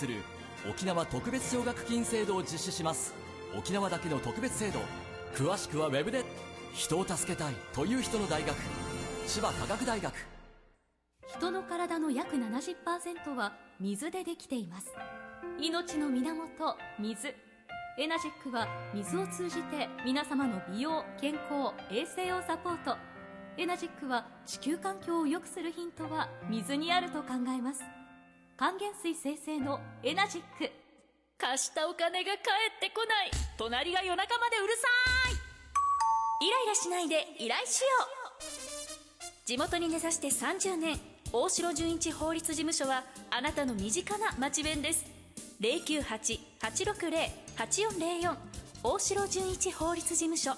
する沖縄特別奨学金制度を実施します。沖縄だけの特別制度、詳しくはウェブで。人を助けたいという人の大学、千葉科学大学。 人の体の約 70% は水でできています。命の源、水。エナジックは水を通じて皆様の美容、健康、衛生をサポート。エナジックは地球環境を良くするヒントは水にあると考えます。還元水生成のエナジック。貸したお金が返ってこない。隣が夜中までうるさい。イライラしないで依頼しよう。地元に根ざして30年、大城純一法律事務所はあなたの身近な町弁です。098-860-8404 大城純一法律事務所。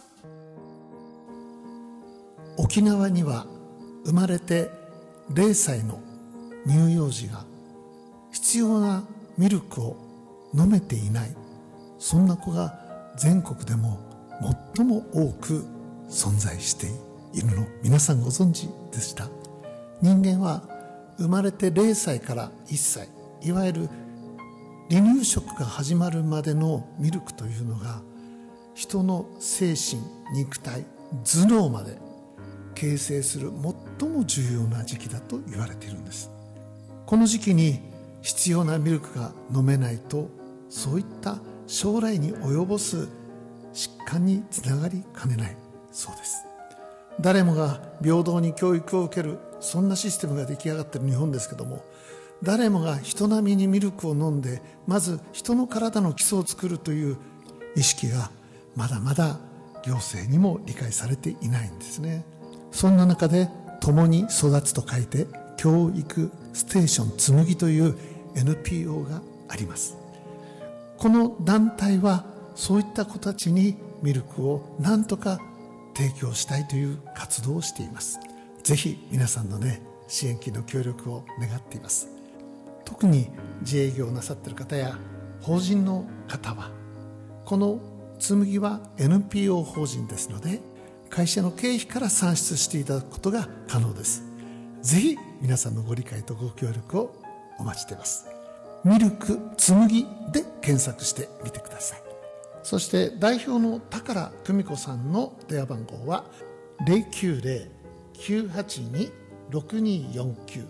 沖縄には生まれて0歳の乳幼児が必要なミルクを飲めていない、そんな子が全国でも最も多く存在しているの皆さんご存知でした？人間は生まれて0歳から1歳、いわゆる離乳食が始まるまでのミルクというのが人の精神、肉体、頭脳まで形成する最も重要な時期だと言われているんです。この時期に必要なミルクが飲めないと、そういった将来に及ぼす疾患につながりかねないそうです。誰もが平等に教育を受ける、そんなシステムが出来上がっている日本ですけども、誰もが人並みにミルクを飲んで、まず人の体の基礎を作るという意識がまだまだ行政にも理解されていないんですね。そんな中で、共に育つと書いて教育ステーションつむぎという NPO があります。この団体はそういった子たちにミルクを何とか提供したいという活動をしています。ぜひ皆さんのね、支援金の協力を願っています。特に自営業なさっている方や法人の方は、このつむぎは NPO 法人ですので、会社の経費から算出していただくことが可能です。ぜひ皆さんのご理解とご協力をお待ちしています。ミルクつむぎで検索してみてください。そして代表の宝久美子さんの電話番号は 090-982-6249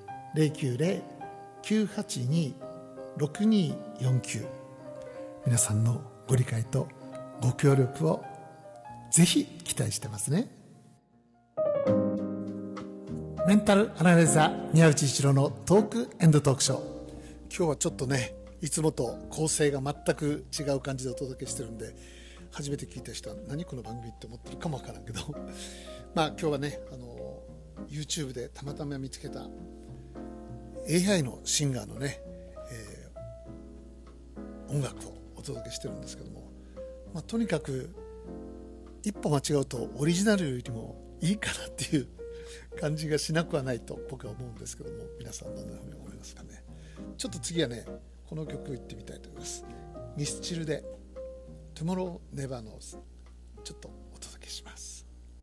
090-982-6249。皆さんのご理解とご協力をぜひ期待してますね。メンタルアナライザー宮内一郎のトークエンドトークショー。今日はちょっとね、いつもと構成が全く違う感じでお届けしてるんで、初めて聞いた人は何この番組って思ってるかもわからんけどまあ今日はね、YouTube でたまたま見つけた AI のシンガーのね、音楽をお届けしてるんですけども、とにかく一歩間違うとオリジナルよりもいいかなっていう感じがしなくはないと僕は思うんですけども、皆さんどんなふうに思いますかね。ちょっと次はね、この曲いってみたいと思います。ミスチルで Tomorrow Never Knows、 ちょっとお届けします。